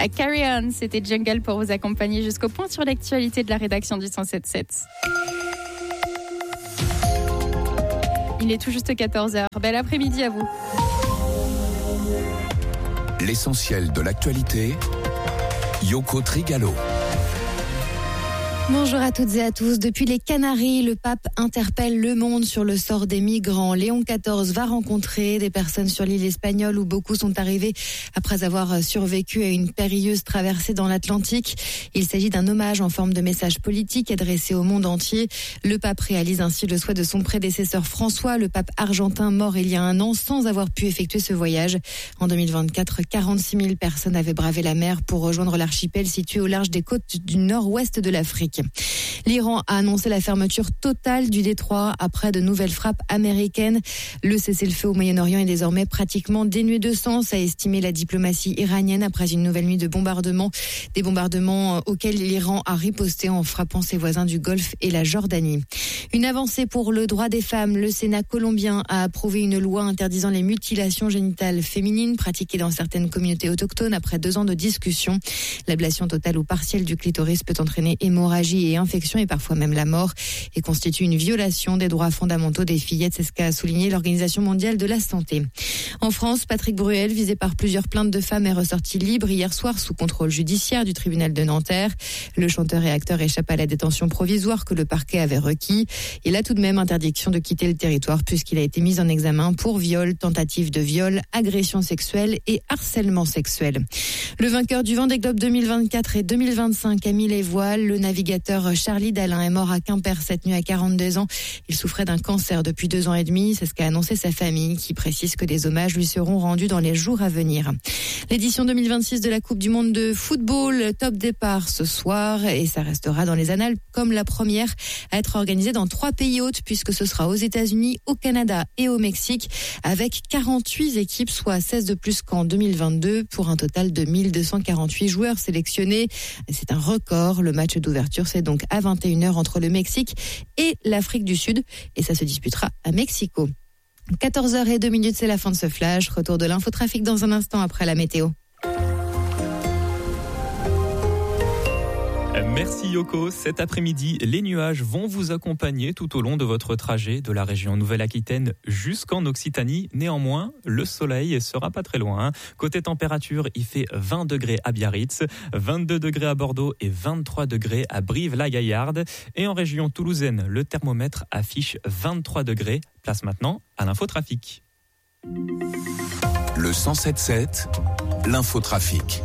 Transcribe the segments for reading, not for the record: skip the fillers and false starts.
À Carry On, c'était Jungle pour vous accompagner jusqu'au point sur l'actualité de la rédaction du 107.7. Il est tout juste 14h. Bel après-midi à vous. L'essentiel de l'actualité, Yoko Trigalo. Bonjour à toutes et à tous. Depuis les Canaries, le pape interpelle le monde sur le sort des migrants. Léon XIV va rencontrer des personnes sur l'île espagnole où beaucoup sont arrivés après avoir survécu à une périlleuse traversée dans l'Atlantique. Il s'agit d'un hommage en forme de message politique adressé au monde entier. Le pape réalise ainsi le souhait de son prédécesseur François, le pape argentin mort il y a un an sans avoir pu effectuer ce voyage. En 2024, 46 000 personnes avaient bravé la mer pour rejoindre l'archipel situé au large des côtes du nord-ouest de l'Afrique. L'Iran a annoncé la fermeture totale du détroit après de nouvelles frappes américaines. Le cessez-le-feu au Moyen-Orient est désormais pratiquement dénué de sens, a estimé la diplomatie iranienne après une nouvelle nuit de bombardements. Des bombardements auxquels l'Iran a riposté en frappant ses voisins du Golfe et la Jordanie. Une avancée pour le droit des femmes. Le Sénat colombien a approuvé une loi interdisant les mutilations génitales féminines pratiquées dans certaines communautés autochtones après 2 ans de discussion. L'ablation totale ou partielle du clitoris peut entraîner hémorragie et infection et parfois même la mort et constitue une violation des droits fondamentaux des fillettes. C'est ce qu'a souligné l'Organisation mondiale de la santé. En France, Patrick Bruel, visé par plusieurs plaintes de femmes, est ressorti libre hier soir sous contrôle judiciaire du tribunal de Nanterre. Le chanteur et acteur échappe à la détention provisoire que le parquet avait requis. Il a tout de même interdiction de quitter le territoire puisqu'il a été mis en examen pour viol, tentative de viol, agression sexuelle et harcèlement sexuel. Le vainqueur du Vendée Globe 2024 et 2025 a mis les voiles. Le navigateur Charlie Dalin est mort à Quimper cette nuit à 42 ans. Il souffrait d'un cancer depuis 2 ans et demi. C'est ce qu'a annoncé sa famille qui précise que des hommages lui seront rendus dans les jours à venir. L'édition 2026 de la Coupe du Monde de football, top départ ce soir et ça restera dans les annales comme la première à être organisée dans 3 pays hôtes puisque ce sera aux États-Unis, au Canada et au Mexique avec 48 équipes, soit 16 de plus qu'en 2022 pour un total de 1248 joueurs sélectionnés. C'est un record. Le match d'ouverture, c'est donc à 21h entre le Mexique et l'Afrique du Sud et ça se disputera à Mexico. 14h02, c'est la fin de ce flash. Retour de l'infotrafic dans un instant après la météo. Merci Yoko. Cet après-midi, les nuages vont vous accompagner tout au long de votre trajet de la région Nouvelle-Aquitaine jusqu'en Occitanie. Néanmoins, le soleil sera pas très loin. Côté température, il fait 20 degrés à Biarritz, 22 degrés à Bordeaux et 23 degrés à Brive-la-Gaillarde. Et en région toulousaine, le thermomètre affiche 23 degrés. Place maintenant à l'infotrafic. Le 107.7, l'infotrafic.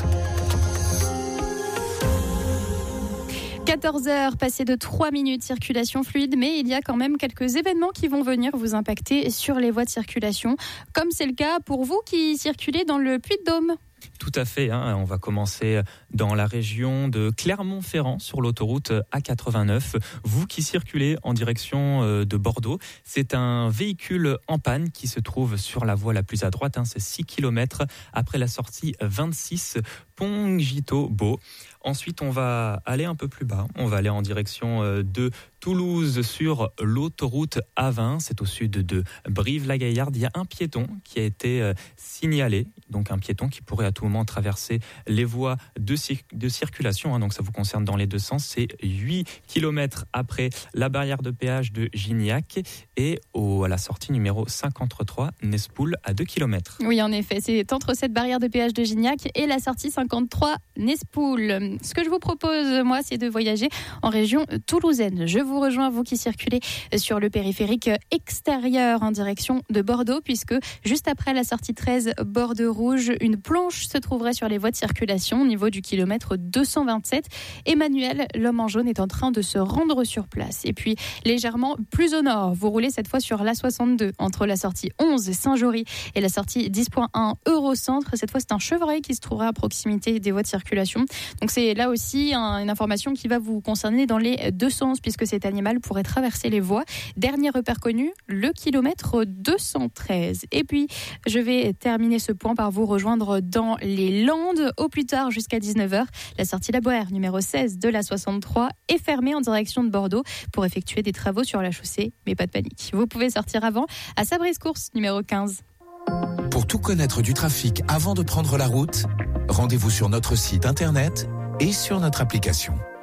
14h, passé de 3 minutes, circulation fluide, mais il y a quand même quelques événements qui vont venir vous impacter sur les voies de circulation, comme c'est le cas pour vous qui circulez dans le Puy-de-Dôme. Tout à fait, on va commencer dans la région de Clermont-Ferrand sur l'autoroute A89. Vous qui circulez en direction de Bordeaux, c'est un véhicule en panne qui se trouve sur la voie la plus à droite, c'est 6 km après la sortie 26 Pont-Gito-Beau. Ensuite, on va aller un peu plus bas. On va aller en direction de Toulouse sur l'autoroute A20. C'est au sud de Brive-la-Gaillarde. Il y a un piéton qui a été signalé. Donc un piéton qui pourrait à tout moment traverser les voies de circulation. Donc ça vous concerne dans les deux sens. C'est 8 km après la barrière de péage de Gignac et à la sortie numéro 53, Nespoul à 2 km. Oui, en effet. C'est entre cette barrière de péage de Gignac et la sortie 53, Nespoul. Ce que je vous propose, moi, c'est de voyager en région toulousaine. Je vous rejoins, vous qui circulez sur le périphérique extérieur en direction de Bordeaux, puisque juste après la sortie 13 Bordeaux-Rouge, une planche se trouverait sur les voies de circulation au niveau du kilomètre 227. Emmanuel, l'homme en jaune, est en train de se rendre sur place. Et puis, légèrement plus au nord, vous roulez cette fois sur l'A62, entre la sortie 11 Saint-Jory et la sortie 10.1 Eurocentre. Cette fois, c'est un chevreuil qui se trouvera à proximité des voies de circulation. Donc, c'est là aussi une information qui va vous concerner dans les deux sens, puisque cet animal pourrait traverser les voies. Dernier repère connu, le kilomètre 213. Et puis, je vais terminer ce point par vous rejoindre dans les Landes, au plus tard jusqu'à 19h. La sortie La Boère, numéro 16 de la 63, est fermée en direction de Bordeaux pour effectuer des travaux sur la chaussée, mais pas de panique. Vous pouvez sortir avant à Sabris-Course, numéro 15. Pour tout connaître du trafic avant de prendre la route, Rendez-vous sur notre site internet et sur notre application.